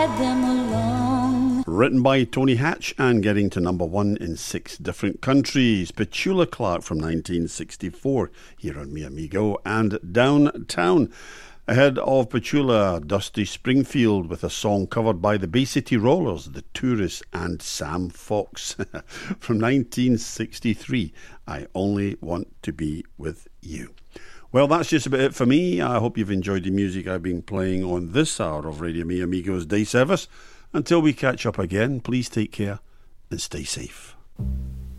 them along. Written by Tony Hatch and getting to number one in 6 different countries. Petula Clark from 1964 here on Mi Amigo, and Downtown. Ahead of Petula, Dusty Springfield with a song covered by the Bay City Rollers, The Tourists and Sam Fox from 1963, I Only Want to Be With You. Well, that's just about it for me. I hope you've enjoyed the music I've been playing on this hour of Radio Mi Amigo's Day Service. Until we catch up again, please take care and stay safe.